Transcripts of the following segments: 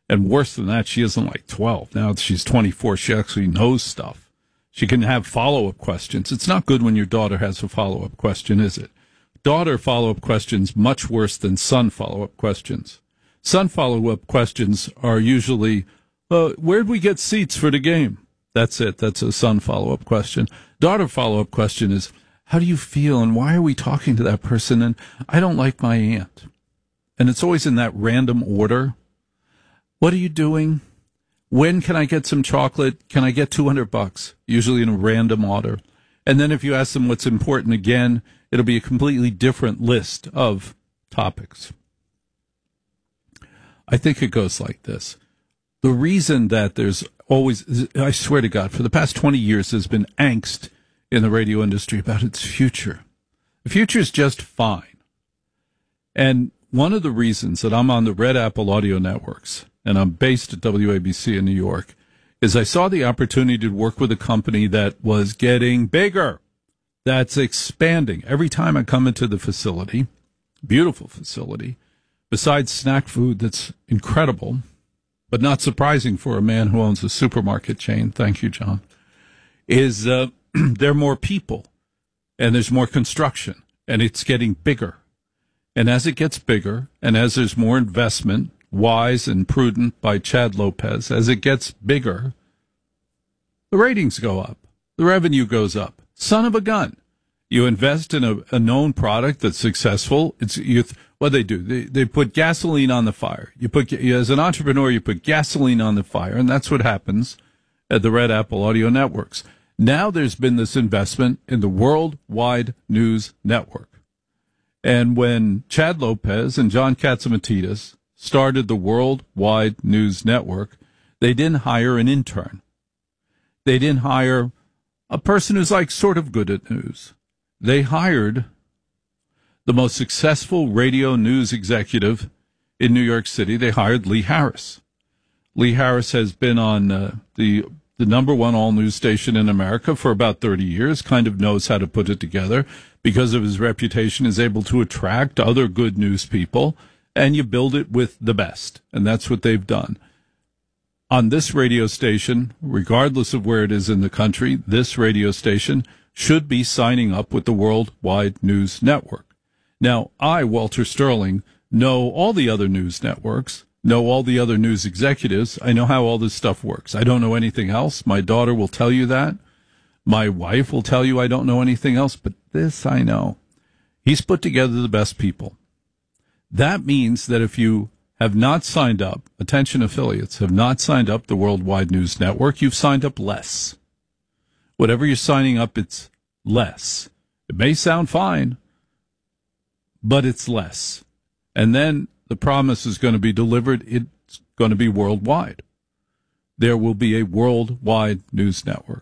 And worse than that, she isn't like 12. Now that she's 24, she actually knows stuff. She can have follow-up questions. It's not good when your daughter has a follow-up question, is it? Daughter follow-up questions much worse than son follow-up questions. Son follow-up questions are usually, where'd we get seats for the game? That's it. That's a son follow-up question. Daughter follow-up question is, how do you feel and why are we talking to that person? And I don't like my aunt. And it's always in that random order. What are you doing? When can I get some chocolate? Can I get $200? Usually in a random order. And then if you ask them what's important again, it'll be a completely different list of topics. I think it goes like this. The reason that there's always, I swear to God, for the past 20 years, there's been angst in the radio industry about its future. The future is just fine. And one of the reasons that I'm on the Red Apple Audio Networks, and I'm based at WABC in New York, is I saw the opportunity to work with a company that was getting bigger, that's expanding. Every time I come into the facility, beautiful facility, besides snack food that's incredible, but not surprising for a man who owns a supermarket chain, thank you, John, is there are more people, and there's more construction, and it's getting bigger. And as it gets bigger, and as there's more investment, wise and prudent by Chad Lopez, as it gets bigger, the ratings go up. The revenue goes up. Son of a gun. You invest in a known product that's successful. What they do, they put gasoline on the fire. As an entrepreneur, you put gasoline on the fire, and that's what happens at the Red Apple Audio Networks. Now there's been this investment in the Worldwide News Network. And when Chad Lopez and John Catsimatidis started the Worldwide News Network, they didn't hire an intern. They didn't hire a person who's like sort of good at news. They hired the most successful radio news executive in New York City. They hired Lee Harris. Lee Harris has been on the number one all news station in America for about 30 years, kind of knows how to put it together. Because of his reputation, is able to attract other good news people, and you build it with the best. And that's what they've done. On this radio station, regardless of where it is in the country, this radio station should be signing up with the Worldwide News Network. Now, I, Walter Sterling, know all the other news networks, know all the other news executives. I know how all this stuff works. I don't know anything else. My daughter will tell you that. My wife will tell you I don't know anything else, but this I know. He's put together the best people. That means that if you have not signed up, attention affiliates, have not signed up the Worldwide News Network, you've signed up less. Whatever you're signing up, it's less. It may sound fine, but it's less. And then the promise is going to be delivered. It's going to be worldwide. There will be a Worldwide News Network.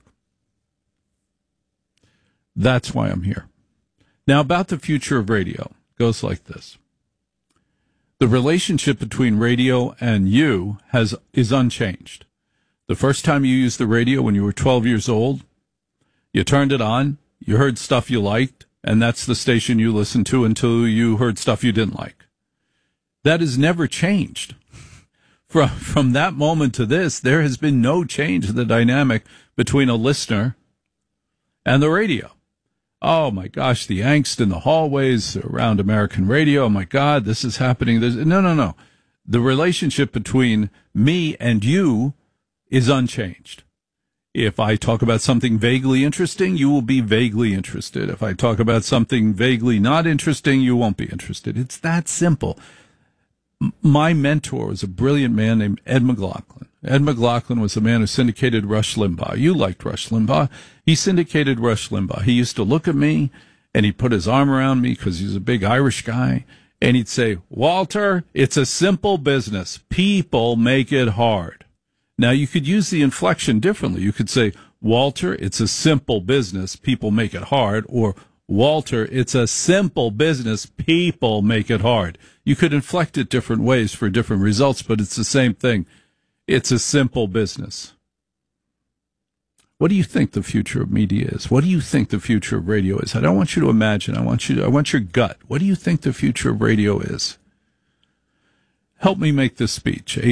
That's why I'm here. Now, about the future of radio, it goes like this. The relationship between radio and you is unchanged. The first time you used the radio when you were 12 years old, you turned it on, you heard stuff you liked, and that's the station you listened to until you heard stuff you didn't like. That has never changed. From that moment to this, there has been no change in the dynamic between a listener and the radio. Oh, my gosh, the angst in the hallways around American radio. Oh, my God, this is happening. No. The relationship between me and you is unchanged. If I talk about something vaguely interesting, you will be vaguely interested. If I talk about something vaguely not interesting, you won't be interested. It's that simple. My mentor was a brilliant man named Ed McLaughlin. Ed McLaughlin was the man who syndicated Rush Limbaugh. You liked Rush Limbaugh. He syndicated Rush Limbaugh. He used to look at me, and he'd put his arm around me because he's a big Irish guy, and he'd say, Walter, it's a simple business. People make it hard. Now, you could use the inflection differently. You could say, Walter, it's a simple business. People make it hard. Or, Walter, it's a simple business. People make it hard. You could inflect it different ways for different results, but it's the same thing. It's a simple business. What do you think the future of media is? What do you think the future of radio is? I don't want you to imagine. I want your gut. What do you think the future of radio is? Help me make this speech.